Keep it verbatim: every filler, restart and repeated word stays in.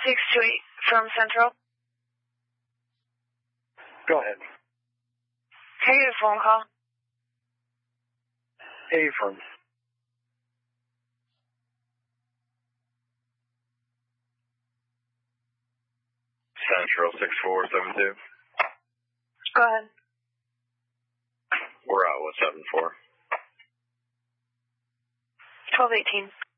six two eight from Central. Go ahead. Can I get a phone call? Affirm. Central six four seven two. Go ahead. We're out with seven four. twelve eighteen.